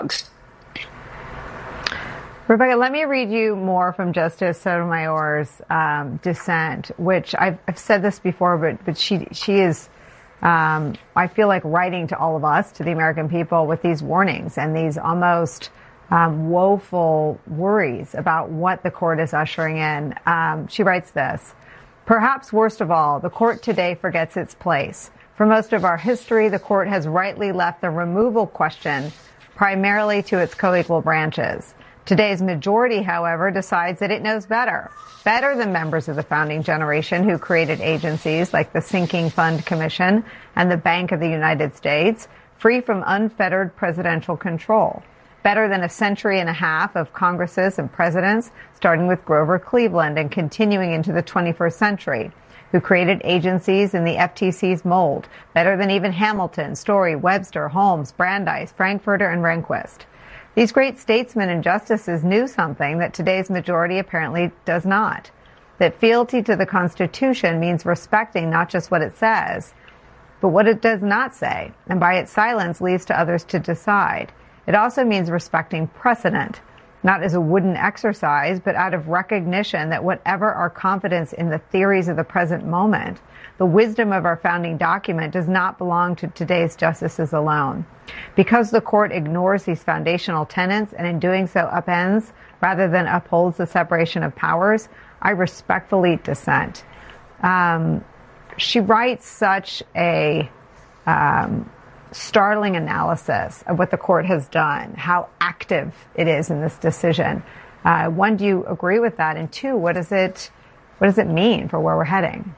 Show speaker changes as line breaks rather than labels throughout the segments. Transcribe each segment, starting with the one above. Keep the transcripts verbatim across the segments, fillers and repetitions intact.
Rebecca, let me read you more from Justice Sotomayor's um, dissent, which I've, I've said this before, but, but she, she is, um, I feel like writing to all of us, to the American people, with these warnings and these almost um, woeful worries about what the court is ushering in. Um, she writes this: perhaps worst of all, the court today forgets its place. For most of our history, the court has rightly left the removal question primarily to its co-equal branches. Today's majority, however, decides that it knows better, better than members of the founding generation who created agencies like the Sinking Fund Commission and the Bank of the United States, free from unfettered presidential control, better than a century and a half of Congresses and presidents, starting with Grover Cleveland and continuing into the twenty-first century, who created agencies in the F T C's mold, better than even Hamilton, Story, Webster, Holmes, Brandeis, Frankfurter, and Rehnquist. These great statesmen and justices knew something that today's majority apparently does not, that fealty to the Constitution means respecting not just what it says, but what it does not say, and by its silence leaves to others to decide. It also means respecting precedent, not as a wooden exercise, but out of recognition that whatever our confidence in the theories of the present moment, the wisdom of our founding document does not belong to today's justices alone. Because the court ignores these foundational tenets and in doing so upends rather than upholds the separation of powers, I respectfully dissent. Um, she writes such a um, startling analysis of what the court has done, how active it is in this decision. Uh, one, do you agree with that? And two, what does it, what does it mean for where we're heading?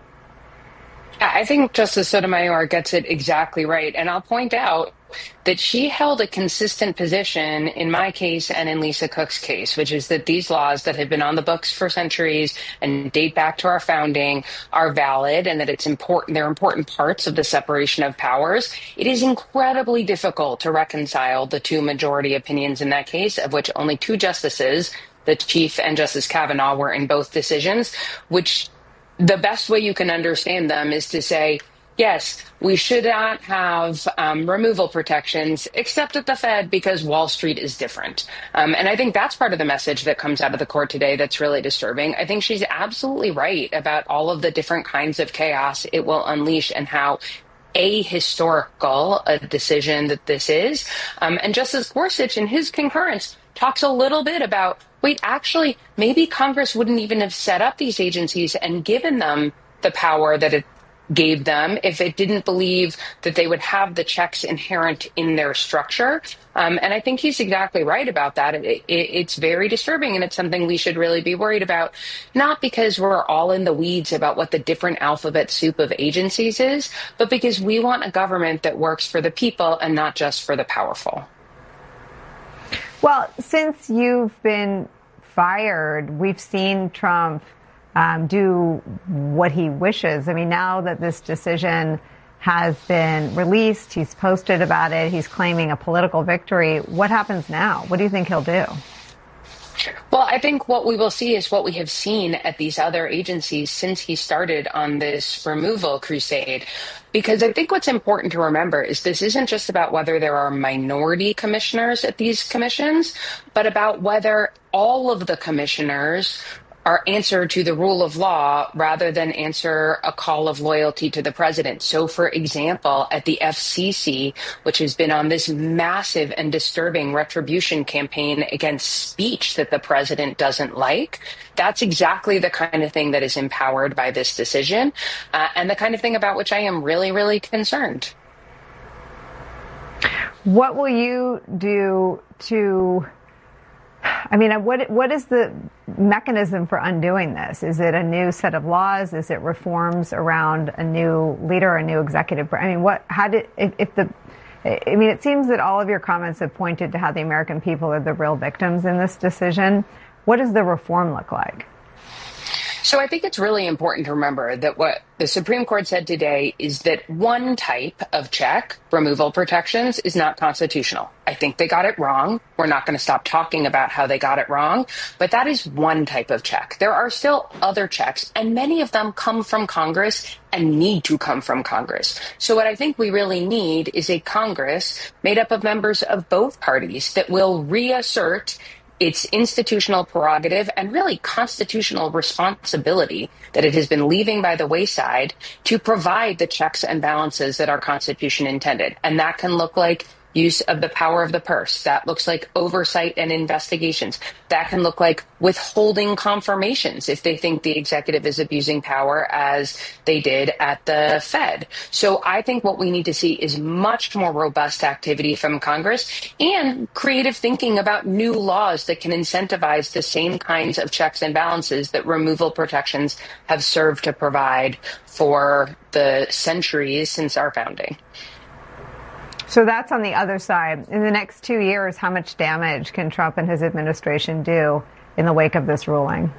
I think Justice Sotomayor gets it exactly right. And I'll point out that she held a consistent position in my case and in Lisa Cook's case, which is that these laws that have been on the books for centuries and date back to our founding are valid, and that it's important, they're important parts of the separation of powers. It is incredibly difficult to reconcile the two majority opinions in that case, of which only two justices, the Chief and Justice Kavanaugh, were in both decisions, which the best way you can understand them is to say, yes, we should not have um, removal protections, except at the Fed, because Wall Street is different. Um, and I think that's part of the message that comes out of the court today that's really disturbing. I think she's absolutely right about all of the different kinds of chaos it will unleash and how ahistorical a decision that this is. Um, and Justice Gorsuch, in his concurrence, talks a little bit about, wait, actually, maybe Congress wouldn't even have set up these agencies and given them the power that it gave them if it didn't believe that they would have the checks inherent in their structure. Um, and I think he's exactly right about that. It, it, it's very disturbing, and it's something we should really be worried about, not because we're all in the weeds about what the different alphabet soup of agencies is, but because we want a government that works for the people and not just for the powerful.
Well, since you've been fired, we've seen Trump um, do what he wishes. I mean, now that this decision has been released, he's posted about it, he's claiming a political victory. What happens now? What do you think he'll do?
Well, I think what we will see is what we have seen at these other agencies since he started on this removal crusade. Because I think what's important to remember is this isn't just about whether there are minority commissioners at these commissions, but about whether all of the commissioners are answer to the rule of law rather than answer a call of loyalty to the president. So, for example, at the F C C, which has been on this massive and disturbing retribution campaign against speech that the president doesn't like, that's exactly the kind of thing that is empowered by this decision, uh, and the kind of thing about which I am really, really concerned.
What will you do to... I mean, what what is the mechanism for undoing this? Is it a new set of laws? Is it reforms around a new leader, a new executive? I mean, what? How did if, if the? I mean, it seems that all of your comments have pointed to how the American people are the real victims in this decision. What does the reform look like?
So I think it's really important to remember that what the Supreme Court said today is that one type of check, removal protections, is not constitutional. I think they got it wrong. We're not going to stop talking about how they got it wrong, but that is one type of check. There are still other checks, and many of them come from Congress and need to come from Congress. So what I think we really need is a Congress made up of members of both parties that will reassert its institutional prerogative and really constitutional responsibility that it has been leaving by the wayside to provide the checks and balances that our Constitution intended. And that can look like use of the power of the purse. That looks like oversight and investigations. That can look like withholding confirmations if they think the executive is abusing power, as they did at the Fed. So I think what we need to see is much more robust activity from Congress and creative thinking about new laws that can incentivize the same kinds of checks and balances that removal protections have served to provide for the centuries since our founding.
So that's on the other side. In the next two years, how much damage can Trump and his administration do in the wake of this ruling?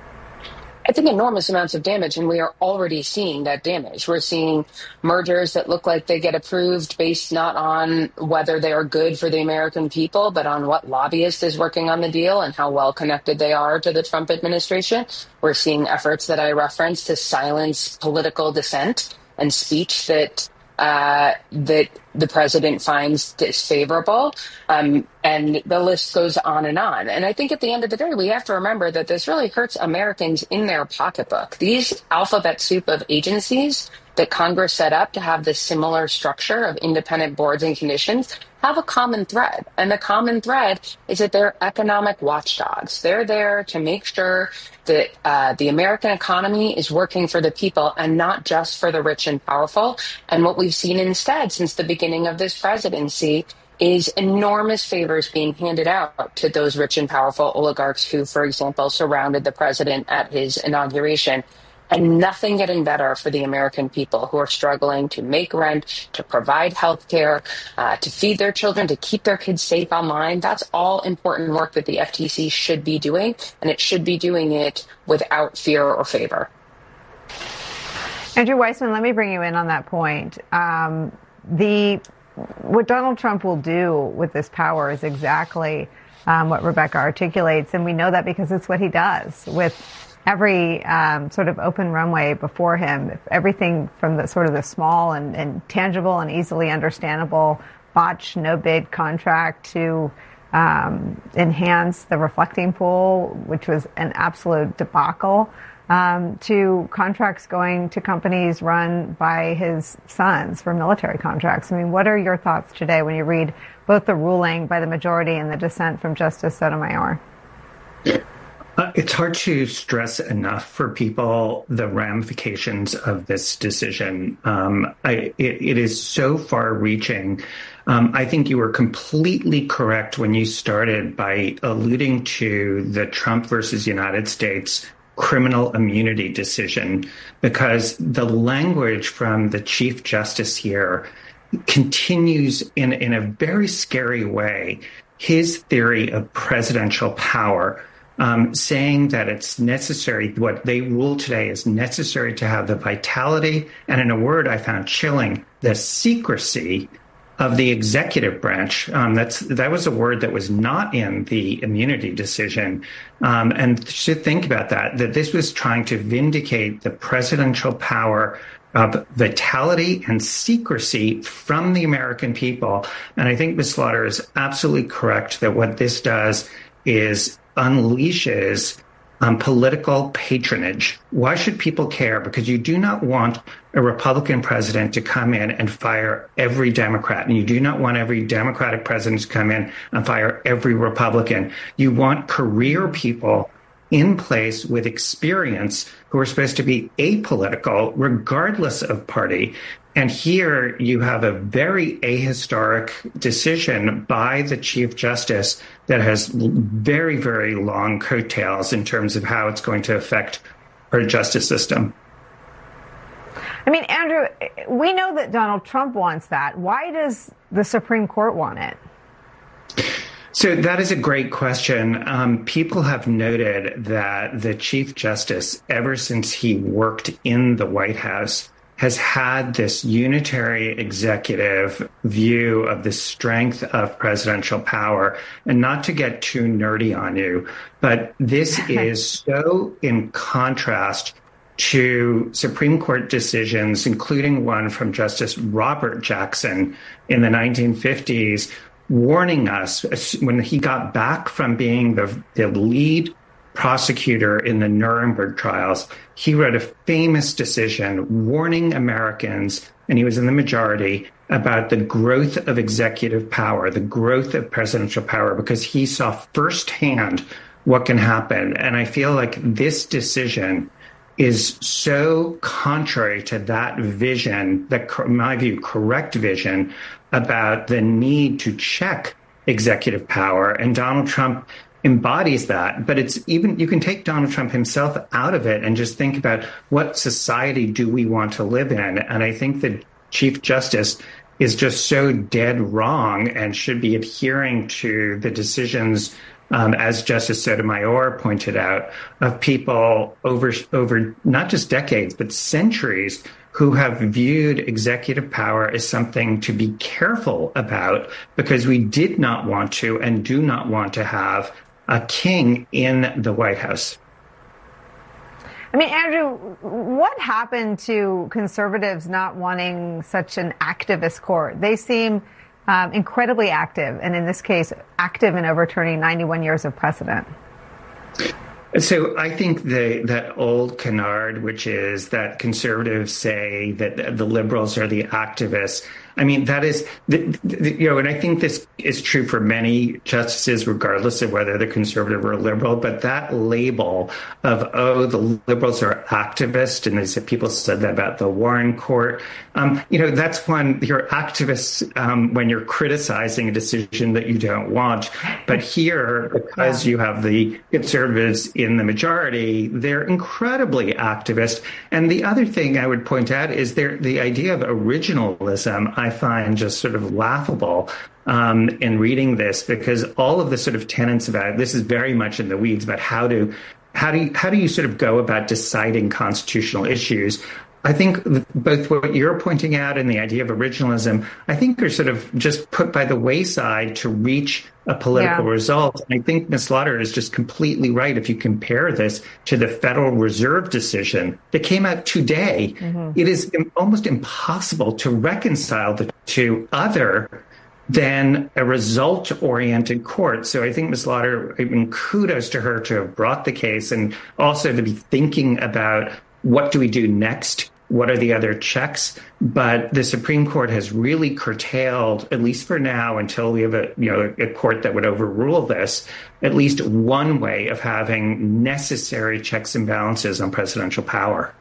I think enormous amounts of damage, and we are already seeing that damage. We're seeing mergers that look like they get approved based not on whether they are good for the American people, but on what lobbyist is working on the deal and how well connected they are to the Trump administration. We're seeing efforts that I referenced to silence political dissent and speech that Uh, that the president finds disfavorable, um, and the list goes on and on. And I think at the end of the day, we have to remember that this really hurts Americans in their pocketbook. These alphabet soup of agencies that Congress set up to have this similar structure of independent boards and commissions have a common thread. And the common thread is that they're economic watchdogs. They're there to make sure that uh, the American economy is working for the people and not just for the rich and powerful. And what we've seen instead since the beginning of this presidency is enormous favors being handed out to those rich and powerful oligarchs who, for example, surrounded the president at his inauguration. And nothing getting better for the American people who are struggling to make rent, to provide health care, uh, to feed their children, to keep their kids safe online. That's all important work that the F T C should be doing, and it should be doing it without fear or favor.
Andrew Weissmann, let me bring you in on that point. Um, the what Donald Trump will do with this power is exactly um, what Rebecca articulates, and we know that because it's what he does with every um, sort of open runway before him. Everything from the sort of the small and, and tangible and easily understandable botch no bid contract to um, enhance the reflecting pool, which was an absolute debacle, um, to contracts going to companies run by his sons for military contracts. I mean, what are your thoughts today when you read both the ruling by the majority and the dissent from Justice Sotomayor?
Uh, it's hard to stress enough for people the ramifications of this decision. Um, I, it, it is so far-reaching. Um, I think you were completely correct when you started by alluding to the Trump versus United States criminal immunity decision, because the language from the Chief Justice here continues in, in a very scary way his theory of presidential power. Um, saying that it's necessary, what they rule today is necessary to have the vitality, and in a word I found chilling, the secrecy of the executive branch. Um, that's that was a word that was not in the immunity decision. Um, and should think about that, that this was trying to vindicate the presidential power of vitality and secrecy from the American people. And I think Miz Slaughter is absolutely correct that what this does is unleashes um, political patronage. Why should people care? Because you do not want a Republican president to come in and fire every Democrat, and you do not want every Democratic president to come in and fire every Republican. You want career people in place with experience who are supposed to be apolitical regardless of party. And here you have a very ahistoric decision by the Chief Justice that has very, very long coattails in terms of how it's going to affect our justice system.
I mean, Andrew, we know that Donald Trump wants that. Why does the Supreme Court want it?
So that is a great question. Um, people have noted that the Chief Justice, ever since he worked in the White House, has had this unitary executive view of the strength of presidential power. And not to get too nerdy on you, but this is so in contrast to Supreme Court decisions, including one from Justice Robert Jackson in the nineteen fifties, warning us when he got back from being the, the lead prosecutor in the Nuremberg trials. He wrote a famous decision warning Americans, and he was in the majority, about the growth of executive power, the growth of presidential power, because he saw firsthand what can happen. And I feel like this decision is so contrary to that vision, that, in my view, correct vision about the need to check executive power. And Donald Trump embodies that. But it's even, you can take Donald Trump himself out of it and just think about what society do we want to live in. And I think the Chief Justice is just so dead wrong and should be adhering to the decisions, Um, as Justice Sotomayor pointed out, of people over over not just decades, but centuries, who have viewed executive power as something to be careful about, because we did not want to and do not want to have a king in the White House.
I mean, Andrew, what happened to conservatives not wanting such an activist court? They seem Um, incredibly active, and in this case, active in overturning ninety-one years of precedent.
So I think the, that old canard, which is that conservatives say that the liberals are the activists. I mean, that is, the, the, you know, and I think this is true for many justices, regardless of whether they're conservative or liberal. But that label of, oh, the liberals are activists, and as people said that about the Warren Court, um, you know, that's when you're activists um, when you're criticizing a decision that you don't want. But here, because yeah. you have the conservatives in the majority, they're incredibly activist. And the other thing I would point out is there, the idea of originalism, I find just sort of laughable um, in reading this, because all of the sort of tenets about it, this is very much in the weeds about how to, how do you, how do you sort of go about deciding constitutional issues. I think both what you're pointing out and the idea of originalism, I think are sort of just put by the wayside to reach a political yeah. result. And I think Miz Slaughter is just completely right. If you compare this to the Federal Reserve decision that came out today, mm-hmm. it is almost impossible to reconcile the two other than a result-oriented court. So I think Miz Slaughter, I mean, kudos to her to have brought the case, and also to be thinking about what do we do next? What are the other checks? But the Supreme Court has really curtailed, at least for now, until we have a you know a court that would overrule this, at least one way of having necessary checks and balances on presidential power.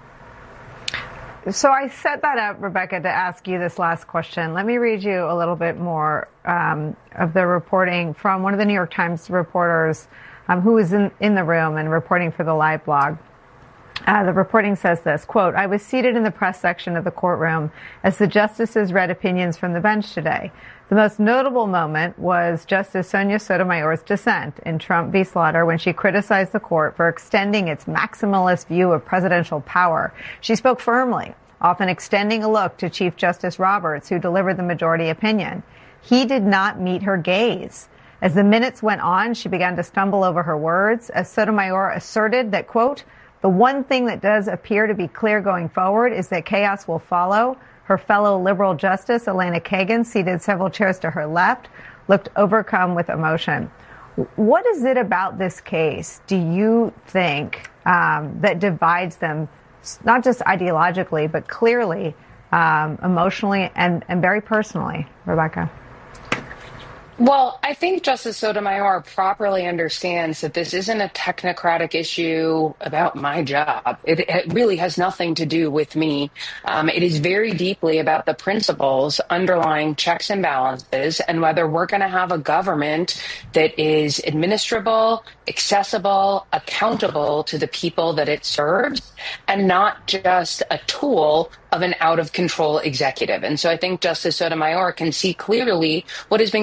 So I set that up, Rebecca, to ask you this last question. Let me read you a little bit more um, of the reporting from one of the New York Times reporters um, who was in, in the room and reporting for the live blog. Uh, the reporting says this, quote, "I was seated in the press section of the courtroom as the justices read opinions from the bench today. The most notable moment was Justice Sonia Sotomayor's dissent in Trump v. Slaughter when she criticized the court for extending its maximalist view of presidential power. She spoke firmly, often extending a look to Chief Justice Roberts, who delivered the majority opinion. He did not meet her gaze. As the minutes went on, she began to stumble over her words as Sotomayor asserted that, quote, the one thing that does appear to be clear going forward is that chaos will follow. Her fellow liberal justice, Elena Kagan, seated several chairs to her left, looked overcome with emotion. What is it about this case, do you think, um, that divides them, not just ideologically, but clearly, um, emotionally and, and very personally, Rebecca?
Well, I think Justice Sotomayor properly understands that this isn't a technocratic issue about my job. It, it really has nothing to do with me. Um, it is very deeply about the principles underlying checks and balances and whether we're going to have a government that is administrable, accessible, accountable to the people that it serves, and not just a tool of an out-of-control executive. And so I think Justice Sotomayor can see clearly what has been clear to me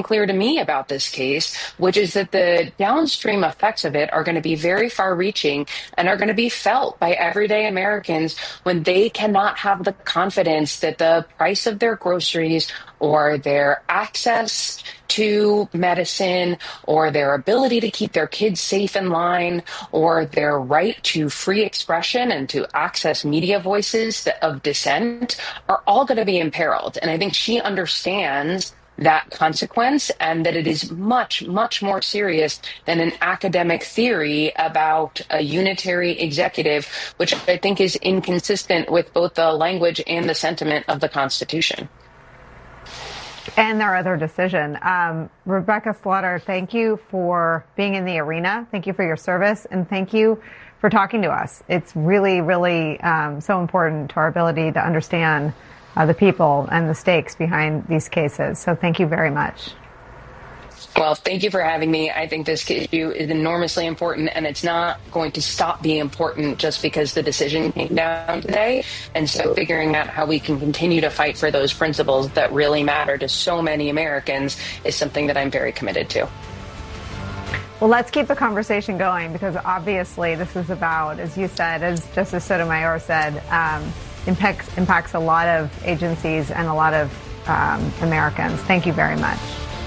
me about this case, which is that the downstream effects of it are going to be very far-reaching and are going to be felt by everyday Americans when they cannot have the confidence that the price of their groceries or their access to medicine or their ability to keep their kids safe in line or their right to free expression and to access media voices of dissent are all going to be imperiled. And I think she understands that consequence and that it is much, much more serious than an academic theory about a unitary executive, which I think is inconsistent with both the language and the sentiment of the Constitution.
And their other decision. Um, Rebecca Slaughter, thank you for being in the arena. Thank you for your service. And thank you for talking to us. It's really, really um, so important to our ability to understand uh, the people and the stakes behind these cases. So thank you very much.
Well, thank you for having me. I think this issue is enormously important, and it's not going to stop being important just because the decision came down today. And so figuring out how we can continue to fight for those principles that really matter to so many Americans is something that I'm very committed to.
Well, let's keep the conversation going, because obviously this is about, as you said, as Justice Sotomayor said, um, impacts, impacts a lot of agencies and a lot of um, Americans. Thank you very much.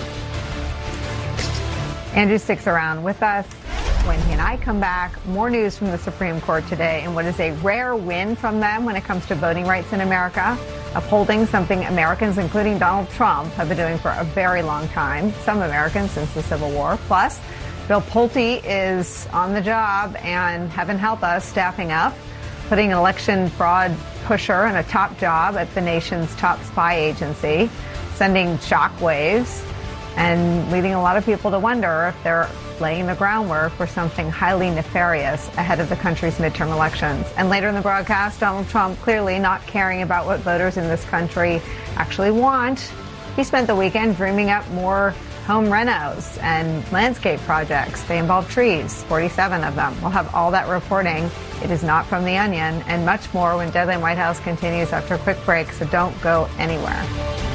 Andrew sticks around with us when he and I come back. More news from the Supreme Court today and what is a rare win from them when it comes to voting rights in America, upholding something Americans, including Donald Trump, have been doing for a very long time, some Americans since the Civil War. Plus, Bill Pulte is on the job and, heaven help us, staffing up, putting an election fraud pusher in a top job at the nation's top spy agency, sending shockwaves, and leading a lot of people to wonder if they're laying the groundwork for something highly nefarious ahead of the country's midterm elections. And later in the broadcast, Donald Trump clearly not caring about what voters in this country actually want. He spent the weekend dreaming up more home renos and landscape projects. They involve trees, forty-seven of them. We'll have all that reporting. It is not from The Onion, and much more when Deadline White House continues after a quick break, so don't go anywhere.